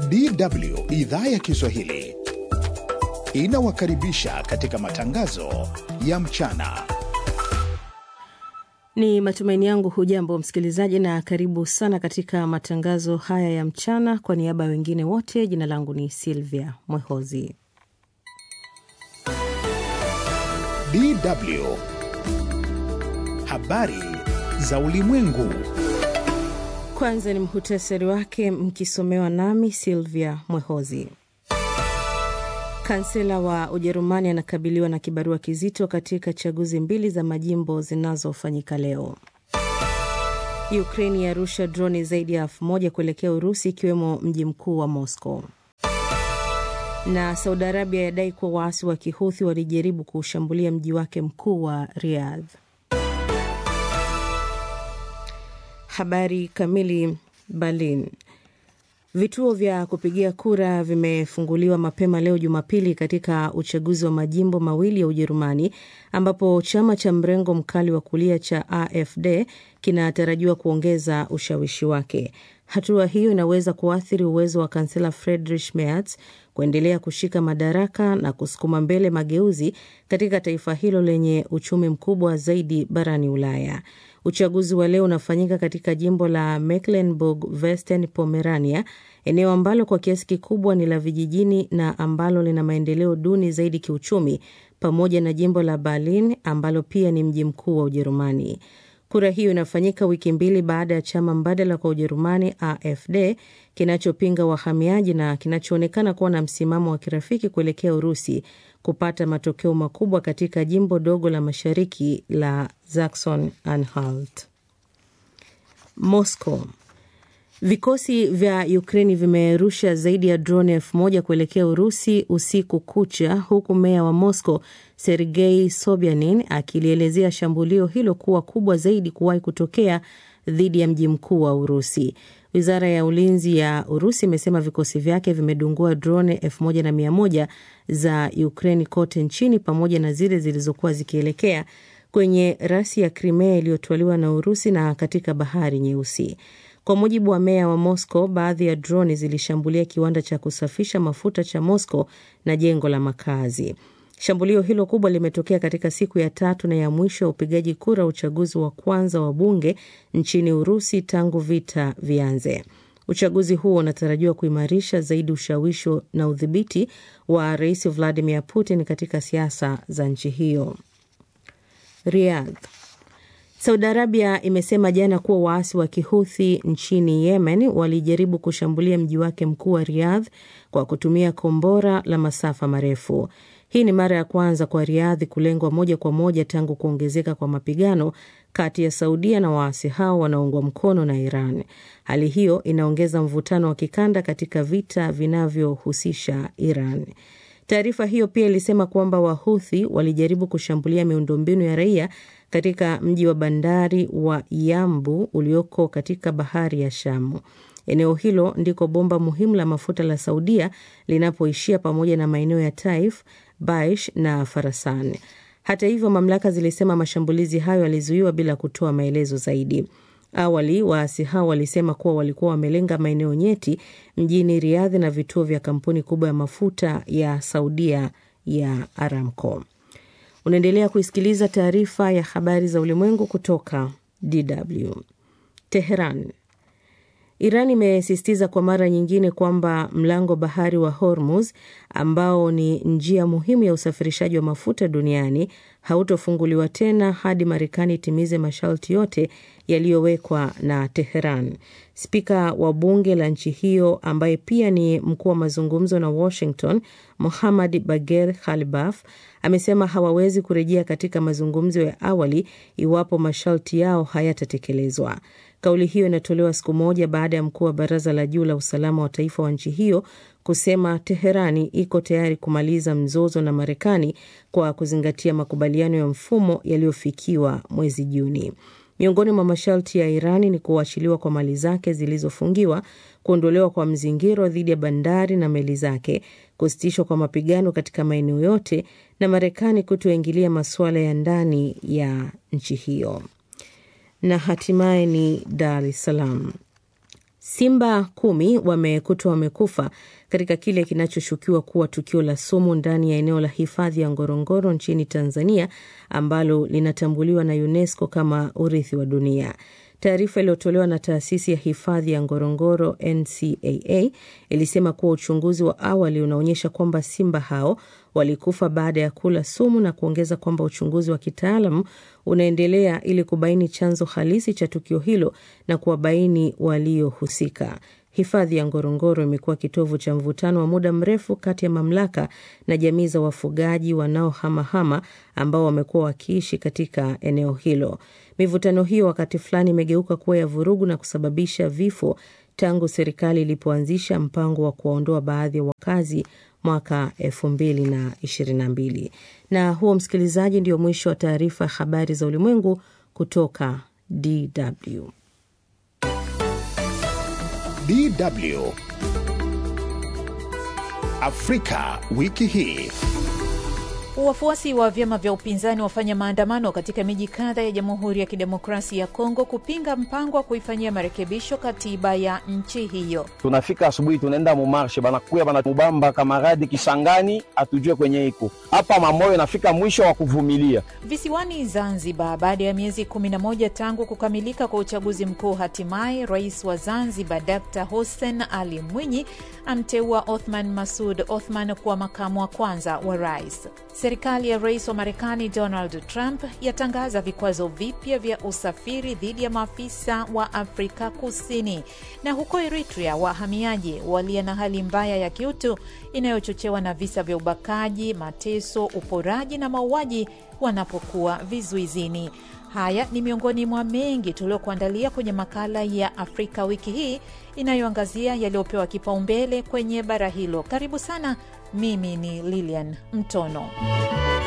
DW idhaa ya Kiswahili inawakaribisha katika matangazo ya mchana. Ni matumaini yangu hujambo msikilizaji na karibu sana katika matangazo haya ya mchana. Kwa niaba ya wengine wote, jina langu ni Silvia Mwehozi. DW habari za ulimwengu. Kwanza ni muhtasari wake mkisomewa nami Silvia Mwehozi. Kansela wa Ujerumani anakabiliwa na kibarua kizito katika chaguzi mbili za majimbo zinazofanyika leo. Ukraine yarusha droni zaidi ya 1000 kuelekea Urusi, ikiwemo mji mkuu wa Moscow. Na Saudi Arabia yadai kuwa waasi wa Kihuthi walijaribu kushambulia mji wake mkuu wa Riyadh. Habari kamili. Berlin. Vituo vya kupigia kura vimefunguliwa mapema leo Jumapili katika uchaguzi wa majimbo mawili ya Ujerumani, ambapo chama cha mrengo mkali wa kulia cha AfD kinatarajiwa kuongeza ushawishi wake. Hatua hiyo inaweza kuathiri uwezo wa kansela Friedrich Merz kuendelea kushika madaraka na kusukuma mbele mageuzi katika taifa hilo lenye uchumi mkubwa zaidi barani Ulaya. Uchaguzi wa leo unafanyika katika jimbo la Mecklenburg-Western Pomerania, eneo ambalo kwa kiasi kikubwa ni la vijijini na ambalo lina maendeleo duni zaidi kiuchumi, pamoja na jimbo la Berlin ambalo pia ni mji mkuu wa Ujerumani. Kura hiyo inafanyika wiki mbili baada ya chama mbadala kwa Ujerumani AfD kinachopinga wahamiaji na kinachoonekana kuwa na msimamo wa kirafiki kuelekea Urusi kupata matokeo makubwa katika jimbo dogo la mashariki la Saxon-Anhalt. Moscow. Vikosi vya Ukraine vimerusha zaidi ya drone 1000 kuelekea Urusi usiku kucha, huku meya wa Moscow Sergei Sobyanin akilielezea shambulio hilo kuwa kubwa zaidi kuwahi kutokea dhidi ya mji mkuu wa Urusi. Wizara ya ulinzi ya Urusi imesema vikosi vyake vimedungua drone 1100 za Ukraine kote nchini, pamoja na zile zilizokuwa zikielekea kwenye rasi ya Crimea iliyotwaliwa na Urusi na katika Bahari Nyeusi. Kwa mujibu wa meya wa Moscow, baadhi ya drone zilishambulia kiwanda cha kusafisha mafuta cha Moscow na jengo la makazi. Shambulio hilo kubwa limetokea katika siku ya tatu na ya mwisho ya upigaji kura uchaguzi wa kwanza wa bunge nchini Urusi tangu vita vianze. Uchaguzi huo unatarajiwa kuimarisha zaidi ushawishi na udhibiti wa Rais Vladimir Putin katika siasa za nchi hiyo. Riyadh. Saudi Arabia imesema jana kuwa waasi wa Kihuthi nchini Yemen walijaribu kushambulia mji wake mkuu wa Riyadh kwa kutumia kombora la masafa marefu. Hii ni mara ya kwanza kwa Riyadh kulengwa moja kwa moja tangu kuongezeka kwa mapigano kati ya Saudia na waasi hao wanaoungwa mkono na Iran. Hali hiyo inaongeza mvutano wa kikanda katika vita vinavyohusisha Iran. Taarifa hiyo pia ilisema kwamba Wahuthi walijaribu kushambulia miundombinu ya raia katika mji wa bandari wa Yambu ulioko katika bahari ya Shamu. Eneo hilo ndiko bomba muhimu la mafuta la Saudia linapoishia, pamoja na maeneo ya Taif, Baish na Farasan. Hata hivyo, mamlaka zilisema mashambulizi hayo yalizuiwa bila kutoa maelezo zaidi. Awali, waasi hao walisema kuwa walikuwa wamelenga maeneo nyeti mjini Riyadh na vituo vya kampuni kubwa ya mafuta ya Saudia ya Aramco. Unaendelea kuisikiliza taarifa ya habari za ulimwengu kutoka DW. Teheran. Iran imesisitiza kwa mara nyingine kwamba mlango bahari wa Hormuz, ambao ni njia muhimu ya usafirishaji wa mafuta duniani, hautofunguliwa tena hadi Marekani itimize masharti yote yaliyowekwa na Teheran. Spika wa bunge la nchi hiyo ambaye pia ni mkuu wa mazungumzo na Washington, Mohammad Bagher Khalbaf, amesema hawawezi kurejea katika mazungumzo ya awali iwapo masharti yao hayatatekelezwa. Kauli hiyo inatolewa siku moja baada ya mkuu wa Baraza la Juu la Usalama wa Taifa wa nchi hiyo kusema Teherani iko tayari kumaliza mzozo na Marekani kwa kuzingatia makubaliano ya mfumo yaliyofikiwa mwezi Juni. Miongoni mwa masharti ya Irani ni kuachiliwa kwa mali zake zilizofungiwa, kuondolewa kwa mzingiro dhidi ya bandari na meli zake, kusitishwa kwa mapigano katika maeneo yote, na Marekani kutoingilia masuala ya ndani ya nchi hiyo. Na hatimaye ni Dar es Salaam. Simba 10 wamekutwa wamekufa katika kile kinachoshukiwa kuwa tukio la sumu ndani ya eneo la hifadhi ya Ngorongoro nchini Tanzania ambalo linatambuliwa na UNESCO kama urithi wa dunia. Taarifa iliyotolewa na taasisi ya hifadhi ya Ngorongoro NCAA ilisema kuwa uchunguzi wa awali unaonyesha kwamba simba hao walikufa baada ya kula sumu, na kuongeza kwamba uchunguzi wa kitaalamu unaendelea ili kubaini chanzo halisi cha tukio hilo na kuwabaini waliohusika. Hifadhi ya Ngorongoro imekuwa kitovu cha mvutano wa muda mrefu kati ya mamlaka na jamii za wafugaji wanaohamahama ambao wamekuwa wakiishi katika eneo hilo. Mivutano hiyo wakati fulani imegeuka kuwa ya vurugu na kusababisha vifo tangu serikali ilipoanzisha mpango wa kuwaondoa baadhi ya wakazi mwaka 2022. Na huo, msikilizaji, ndio mwisho wa taarifa ya habari za ulimwengu kutoka DW. DW Afrika wiki hii. Wafuasi wa vyama vya upinzani wafanya maandamano katika miji kadhaa ya Jamhuri ya Kidemokrasia ya Kongo kupinga mpango wa kuifanyia marekebisho katiba ya nchi hiyo. Tunafika asubuhi tunaenda mu marche, banakuya banatubamba kamaradi Kisangani, atujue kwenye iko. Hapa mamoyo nafika mwisho wa kuvumilia. Visiwani Zanzibar, baada ya miezi 11 tangu kukamilika kwa uchaguzi mkuu, hatimaye Rais wa Zanzibar Dr. Hussein Ali Mwinyi amteua Othman Masoud Othman kuwa makamu wa kwanza wa rais. Serikali ya Rais wa Marekani Donald Trump yatangaza vikwazo vipya vya usafiri dhidi ya maafisa wa Afrika Kusini. Na huko Eritrea, wahamiaji walio na hali mbaya ya kiutu inayochochewa na visa vya ubakaji, mateso, uporaji na mauaji wanapokuwa vizuizini. Haya ni miongoni mwa mengi tuliokuandalia kwenye makala ya Afrika wiki hii inayoangazia yaliyopewa kipaumbele kwenye bara hilo. Karibu sana, mimi ni Lilian Mtono.